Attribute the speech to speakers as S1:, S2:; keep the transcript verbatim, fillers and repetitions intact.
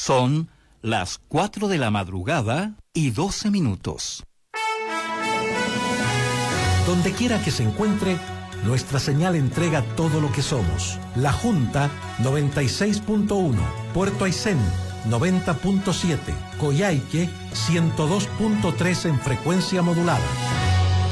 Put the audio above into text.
S1: Son las cuatro de la madrugada y doce minutos.
S2: Donde quiera que se encuentre, nuestra señal entrega todo lo que somos. La Junta noventa y seis punto uno, Puerto Aysén noventa punto siete, Coyhaique ciento dos punto tres en frecuencia modulada.